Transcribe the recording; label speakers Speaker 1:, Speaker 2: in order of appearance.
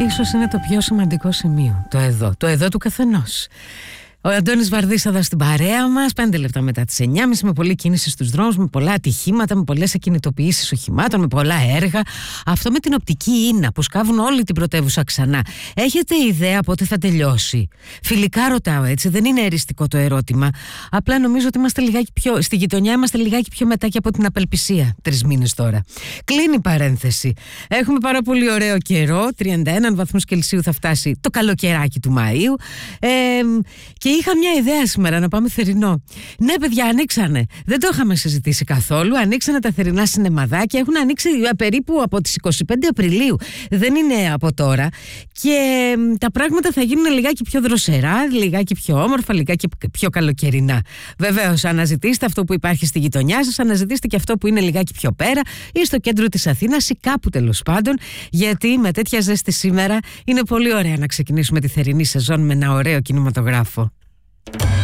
Speaker 1: Ίσως είναι το πιο σημαντικό σημείο. Το εδώ του καθενός. Ο Αντώνης Βαρδής εδώ στην παρέα μας, 5 λεπτά μετά τις 9.30, με πολλή κίνηση στους δρόμους, με πολλά ατυχήματα, με πολλές ακινητοποιήσεις οχημάτων, με πολλά έργα. Αυτό με την οπτική ίνα που σκάβουν όλη την πρωτεύουσα ξανά. Έχετε ιδέα πότε θα τελειώσει? Φιλικά ρωτάω, έτσι, δεν είναι εριστικό το ερώτημα. Απλά νομίζω ότι είμαστε λιγάκι πιο, στη γειτονιά είμαστε λιγάκι πιο μετά και από την απελπισία. 3 μήνες τώρα. Κλείνει η παρένθεση. Έχουμε πάρα πολύ ωραίο καιρό. 31 βαθμούς Κελσίου θα φτάσει το καλοκαιράκι του Μαΐου. Και είχα μια ιδέα σήμερα να πάμε θερινό. Ναι, παιδιά, ανοίξανε. Δεν το είχαμε συζητήσει καθόλου. Ανοίξανε τα θερινά σινεμαδάκια. Έχουν ανοίξει περίπου από τις 25 Απριλίου. Δεν είναι από τώρα. Και τα πράγματα θα γίνουν λιγάκι πιο δροσερά, λιγάκι πιο όμορφα, λιγάκι πιο καλοκαιρινά. Βεβαίως, αναζητήστε αυτό που υπάρχει στη γειτονιά σας, αναζητήστε και αυτό που είναι λιγάκι πιο πέρα ή στο κέντρο της Αθήνας ή κάπου τέλος πάντων. Γιατί με τέτοια ζέστη σήμερα είναι πολύ ωραία να ξεκινήσουμε τη θερινή σεζόν με ένα ωραίο κινηματογράφο.